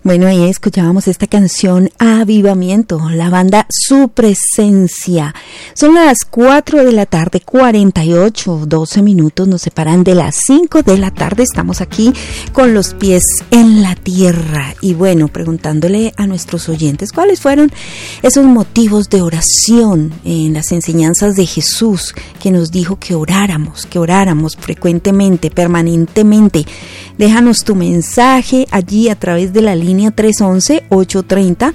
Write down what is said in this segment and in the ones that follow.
Bueno, ahí escuchábamos esta canción Avivamiento, la banda Su Presencia. Son las 4 de la tarde, 48, 12 minutos, nos separan de las 5 de la tarde. Estamos aquí con los pies en la tierra. Y bueno, preguntándole a nuestros oyentes cuáles fueron esos motivos de oración en las enseñanzas de Jesús, que nos dijo que oráramos frecuentemente, permanentemente. Déjanos tu mensaje allí a través de la línea 311-830-4162,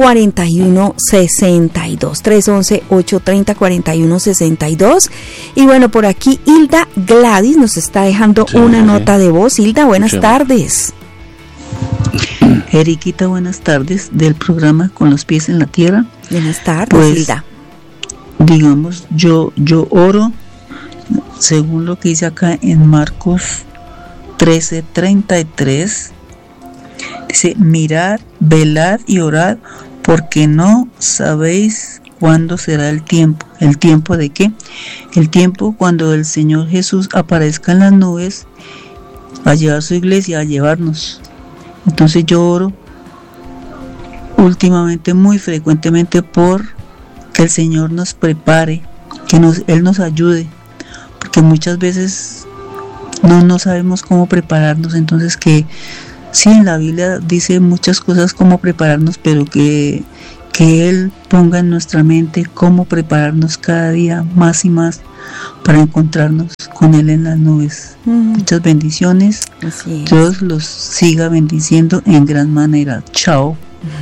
311-830-4162. Y bueno, por aquí Hilda Gladys nos está dejando una nota de voz. Hilda, buenas tardes. Eriquita, buenas tardes, del programa Con los Pies en la Tierra. Buenas tardes, pues, Hilda. Digamos, yo oro según lo que dice acá en Marcos 13:33. Dice: mirad, velad y orad, porque no sabéis cuándo será el tiempo. ¿El tiempo de qué? El tiempo cuando el Señor Jesús aparezca en las nubes a llevar su iglesia, a llevarnos. Entonces yo oro últimamente, muy frecuentemente, por que el Señor nos prepare, que Él nos ayude, porque muchas veces no sabemos cómo prepararnos. Entonces que sí, en la Biblia dice muchas cosas cómo prepararnos, pero que Él ponga en nuestra mente cómo prepararnos cada día más y más para encontrarnos con Él en las nubes. Muchas bendiciones. Dios los siga bendiciendo en gran manera. Chao.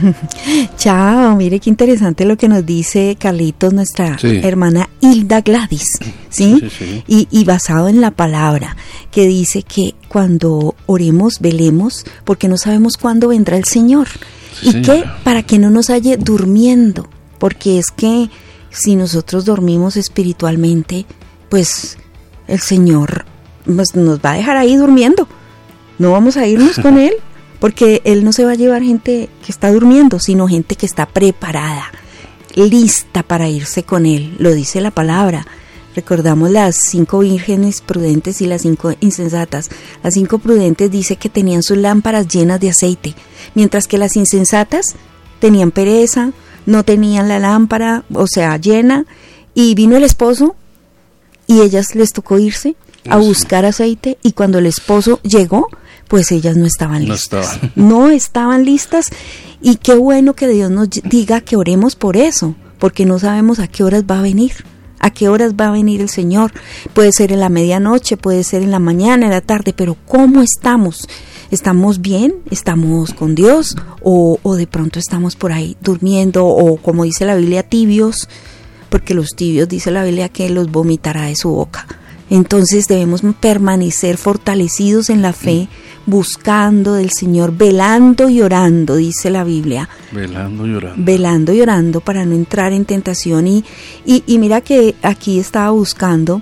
Chao, mire qué interesante lo que nos dice Carlitos, nuestra hermana Hilda Gladys, ¿sí? Y basado en la palabra, que dice que cuando oremos, velemos, porque no sabemos cuándo vendrá el Señor, y que para que no nos halle durmiendo, porque es que si nosotros dormimos espiritualmente, pues el Señor pues, nos va a dejar ahí durmiendo, no vamos a irnos con Él. Porque Él no se va a llevar gente que está durmiendo, sino gente que está preparada, lista para irse con Él. Lo dice la palabra. Recordamos las 5 vírgenes prudentes y las 5 insensatas. Las 5 prudentes dice que tenían sus lámparas llenas de aceite, mientras que las insensatas tenían pereza, no tenían la lámpara, o sea, llena, y vino el esposo y ellas les tocó irse a buscar aceite, y cuando el esposo llegó, pues ellas no estaban listas. No estaban listas, y qué bueno que Dios nos diga que oremos por eso, porque no sabemos a qué horas va a venir. ¿A qué horas va a venir el Señor? Puede ser en la medianoche, puede ser en la mañana, en la tarde, pero ¿cómo estamos? ¿Estamos bien? ¿Estamos con Dios? ¿O de pronto estamos por ahí durmiendo? O como dice la Biblia, tibios, porque los tibios, dice la Biblia, que los vomitará de su boca. Entonces debemos permanecer fortalecidos en la fe, buscando del Señor, velando y orando, dice la Biblia. Velando y orando. Velando y orando para no entrar en tentación. Y mira que aquí estaba buscando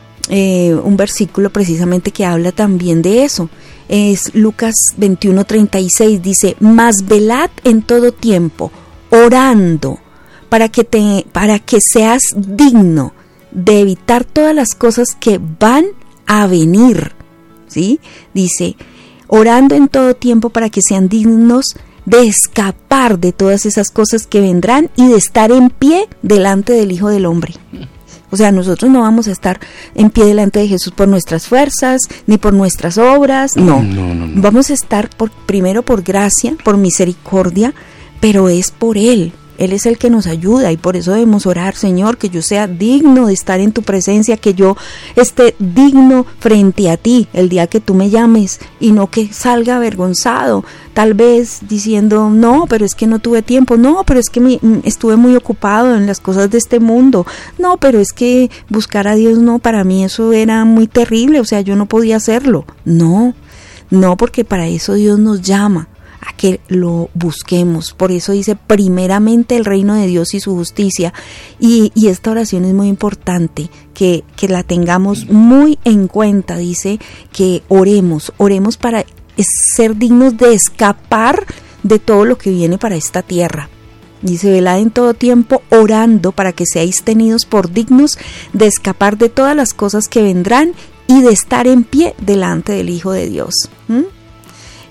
un versículo precisamente que habla también de eso. Es Lucas 21:36, dice: mas velad en todo tiempo, orando, para que seas digno de evitar todas las cosas que van a venir, ¿sí? Dice, orando en todo tiempo para que sean dignos de escapar de todas esas cosas que vendrán y de estar en pie delante del Hijo del Hombre. O sea, nosotros no vamos a estar en pie delante de Jesús por nuestras fuerzas, ni por nuestras obras, no. Vamos a estar primero por gracia, por misericordia, pero es por Él. Él es el que nos ayuda, y por eso debemos orar: Señor, que yo sea digno de estar en tu presencia, que yo esté digno frente a ti el día que tú me llames, y no que salga avergonzado, tal vez diciendo, no, pero es que no tuve tiempo, no, pero es que estuve muy ocupado en las cosas de este mundo, no, pero es que buscar a Dios, no, para mí eso era muy terrible, o sea, yo no podía hacerlo. No, porque para eso Dios nos llama, a que lo busquemos. Por eso dice primeramente el reino de Dios y su justicia, y esta oración es muy importante que la tengamos muy en cuenta. Dice que oremos para ser dignos de escapar de todo lo que viene para esta tierra. Dice: velad en todo tiempo, orando para que seáis tenidos por dignos de escapar de todas las cosas que vendrán y de estar en pie delante del Hijo de Dios.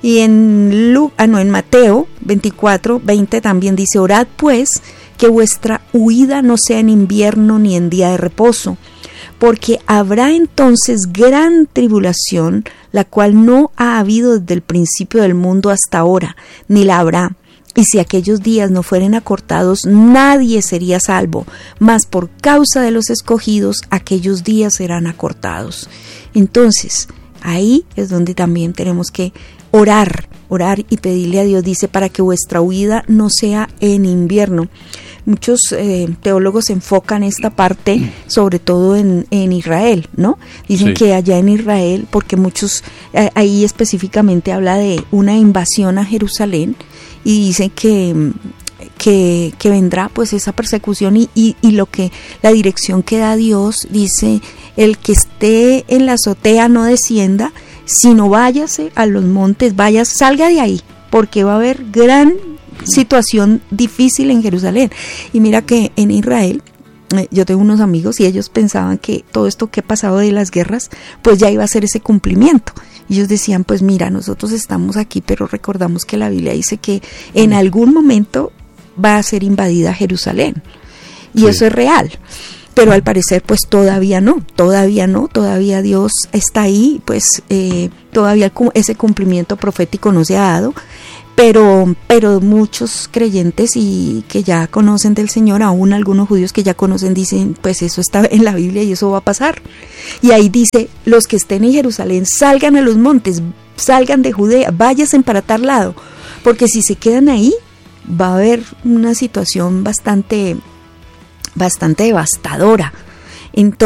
Y en Mateo 24:20 también dice: orad pues que vuestra huida no sea en invierno ni en día de reposo, porque habrá entonces gran tribulación, la cual no ha habido desde el principio del mundo hasta ahora, ni la habrá. Y si aquellos días no fueren acortados, nadie sería salvo, mas por causa de los escogidos, aquellos días serán acortados. Entonces, ahí es donde también tenemos que orar y pedirle a Dios, dice, para que vuestra huida no sea en invierno. Muchos teólogos enfocan esta parte sobre todo en Israel, ¿no? Dicen que allá en Israel, porque muchos, ahí específicamente habla de una invasión a Jerusalén, y dicen que vendrá pues esa persecución y lo que la dirección que da Dios, dice: el que esté en la azotea no descienda, sino váyase a los montes, salga de ahí, porque va a haber gran situación difícil en Jerusalén. Y mira que en Israel, yo tengo unos amigos y ellos pensaban que todo esto que ha pasado de las guerras, pues ya iba a ser ese cumplimiento. Y ellos decían, pues mira, nosotros estamos aquí, pero recordamos que la Biblia dice que en algún momento va a ser invadida Jerusalén. Y sí, eso es real. Pero al parecer pues todavía no, todavía Dios está ahí, pues todavía ese cumplimiento profético no se ha dado, pero muchos creyentes y que ya conocen del Señor, aún algunos judíos que ya conocen, dicen, pues eso está en la Biblia y eso va a pasar. Y ahí dice: los que estén en Jerusalén salgan a los montes, salgan de Judea, váyanse para tal lado, porque si se quedan ahí va a haber una situación bastante devastadora. Entonces,